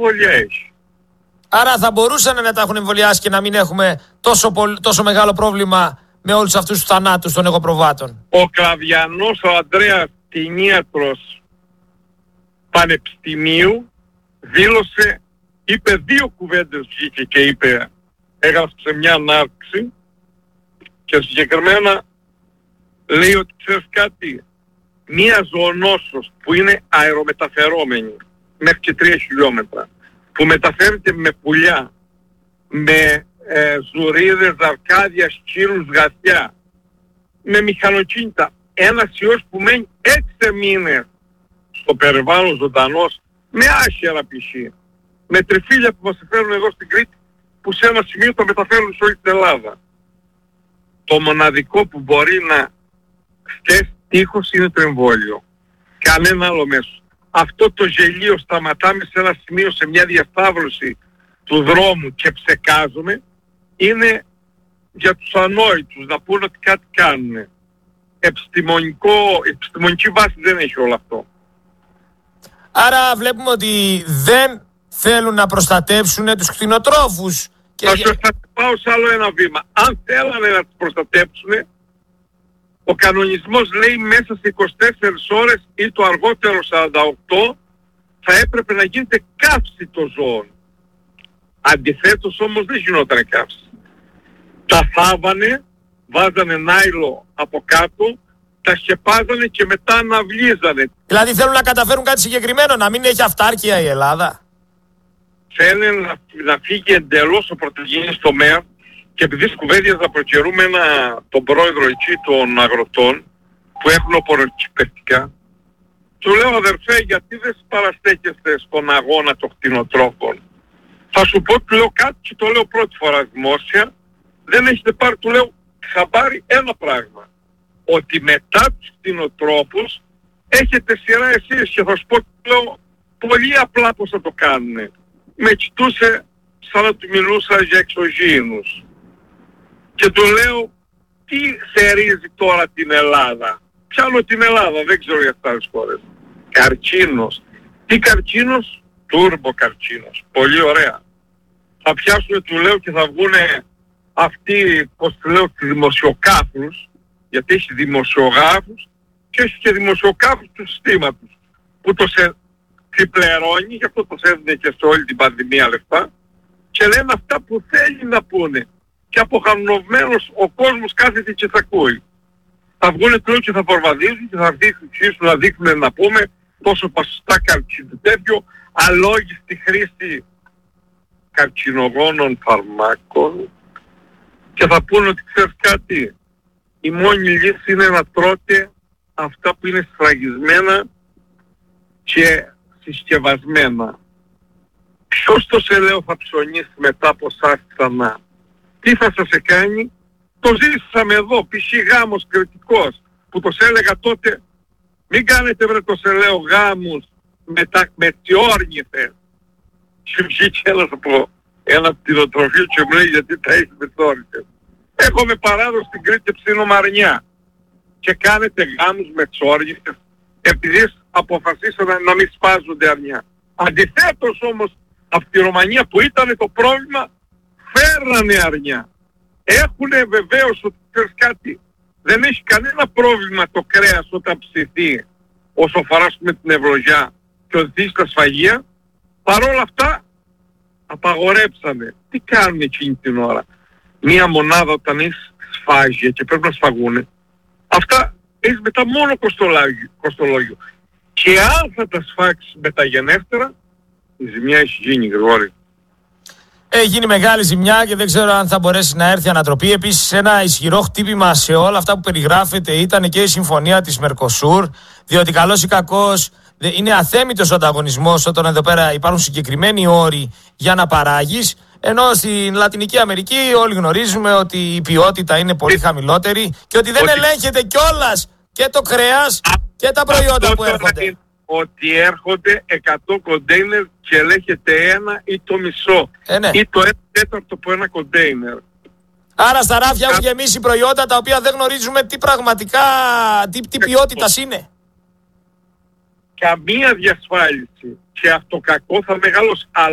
εμβόλια έχει. Άρα θα μπορούσαν να τα έχουν εμβολιάσει και να μην έχουμε τόσο μεγάλο πρόβλημα με όλους αυτούς τους θανάτους των εγωπροβάτων. Ο Κλαβιανός, ο Ανδρέας, κτηνίατρος πανεπιστημίου, δήλωσε, είπε 2 κουβέντες, βγήκε και είπε, έγραψε μια ανάρτηση και συγκεκριμένα λέει ότι ξέρεις κάτι, μια ζωονόσος που είναι αερομεταφερόμενη μέχρι και 3 χιλιόμετρα, που μεταφέρεται με πουλιά, με ζουρίδες, ζαρκάδια, σκύλους, γατιά, με μηχανοκίνητα, ένας ιός που μένει 6 μήνες στο περιβάλλον ζωντανός, με άχυρα π.χ. με τριφύλια που μας φέρουν εδώ στην Κρήτη, που σε ένα σημείο το μεταφέρουν σε όλη την Ελλάδα. Το μοναδικό που μπορεί να φτέσει τείχος είναι το εμβόλιο. Κανένα άλλο μέσο. Αυτό το γελίο σταματάμε σε ένα σημείο, σε μια διασταύρωση του δρόμου και ψεκάζουμε, είναι για τους ανόητους να πούνε ότι κάτι κάνουν. Επιστημονική βάση δεν έχει όλο αυτό. Άρα βλέπουμε ότι δεν θέλουν να προστατεύσουν τους κτηνοτρόφους. Θα πάω σε άλλο ένα βήμα. Αν θέλανε να τους προστατεύσουν, ο κανονισμός λέει μέσα σε 24 ώρες ή το αργότερο 48 θα έπρεπε να γίνεται καύση των ζώων. Αντιθέτως όμως δεν γινόταν καύση. Τα θάβανε, βάζανε νάιλο από κάτω, τα σκεπάζανε και μετά αναβλίζανε. Δηλαδή θέλουν να καταφέρουν κάτι συγκεκριμένο, να μην έχει αυτάρκεια η Ελλάδα. Θέλουν να φύγει εντελώς ο πρωτογενής τομέα και επειδή σκουβέδιαζα προκαιρούμενα τον πρόεδρο εκεί των αγροτών που έχουν οπωροκυπευτικά, του λέω αδερφέ γιατί δεν παραστέκεστε στον αγώνα των κτηνοτρόφων. Θα σου πω, του λέω κάτι και το λέω πρώτη φορά δημόσια, δεν έχετε πάρει, του λέω, χαμπάρι ένα πράγμα. Ότι μετά τους κτηνοτρόφους έχετε σειρά εσείς και θα σου πω, του λέω, πολύ απλά πώς θα το κάνουνε. Με κοιτούσε σαν να του μιλούσα για εξωγήινους. Και του λέω, τι θερίζει τώρα την Ελλάδα. Πιάνω την Ελλάδα, δεν ξέρω για άλλες χώρες. Καρκίνος. Τι καρκίνος? Τούρμπο καρκίνος. Πολύ ωραία. Θα πιάσουν, του λέω, και θα βγούνε αυτοί, πως του λέω, τους δημοσιοκάφρους, γιατί έχει δημοσιογράφους και έχει και δημοσιοκάφρους του συστήματος, που το ξεπληρώνει, γι' αυτό το έδινε και σε όλη την πανδημία λεφτά, και λένε αυτά που θέλει να πούνε. Και αποχανωμένος ο κόσμος κάθεται και θα ακούει. Θα βγούνε του και θα προβαδίζουν και θα αρχίσουν να δείχνουν, να πούμε, τόσο ποσοστά καρκίνου, τέτοιο αλόγιστη χρήση καρκινογόνων φαρμάκων, και θα πούνε ότι ξέρεις κάτι, η μόνη λύση είναι να τρώτε αυτά που είναι σφραγισμένα και συσκευασμένα. Ποιος το σελαίο θα ψωνίσει μετά από εσάς ξανά? Τι θα σας κάνει? Το ζήσαμε εδώ, π.χ. γάμος κριτικός, που το έλεγα τότε, μην κάνετε βρε το σελαίο γάμους με τιόρνηθες. Και βγήκε ένα κτηνοτροφείο και μου λέει γιατί τα έχει με τιόρνηθες. Έχουμε παράδοση στην Κρήτη και ψήνω μαρνιά. Και κάνετε γάμους με τσόρνηθες επειδή αποφασίσανε να μην σπάζονται αρνιά. Αντιθέτως όμως, από τη Ρωμανία που ήταν το πρόβλημα, φέρνανε αρνιά. Έχουνε βεβαίως ότι ξέρεις κάτι, δεν έχει κανένα πρόβλημα το κρέας όταν ψηθεί όσο φοράς με την ευλογιά και οδηθεί στα σφαγεία. Παρόλα αυτά απαγορέψανε. Τι κάνουν εκείνη την ώρα? Μία μονάδα όταν έχεις σφάγια και πρέπει να σφαγούνε, αυτά έχεις μετά μόνο κοστολόγιο. Και αν θα τα σφάξεις μεταγενέστερα, η ζημιά έχει γίνει, Γρηγόρη. Έχει γίνει μεγάλη ζημιά και δεν ξέρω αν θα μπορέσει να έρθει ανατροπή. Επίσης, ένα ισχυρό χτύπημα σε όλα αυτά που περιγράφεται ήταν και η συμφωνία της Μερκοσούρ, διότι καλός ή κακός είναι αθέμητος ο ανταγωνισμός όταν εδώ πέρα υπάρχουν συγκεκριμένοι όροι για να παράγεις. Ενώ στην Λατινική Αμερική όλοι γνωρίζουμε ότι η ποιότητα είναι πολύ χαμηλότερη και ότι δεν ελέγχεται κιόλας και το κρέας και τα προϊόντα που έρχονται. Ότι έρχονται 100 κοντέινερ και ελέγχεται ένα ή το μισό. Ναι. Ή το 1/4 από ένα κοντέινερ. Άρα στα ράφια έχουν γεμίσει προϊόντα τα οποία δεν γνωρίζουμε τι πραγματικά, τι ποιότητας είναι. Καμία διασφάλιση. Και αυτό κακό θα μεγαλώσει.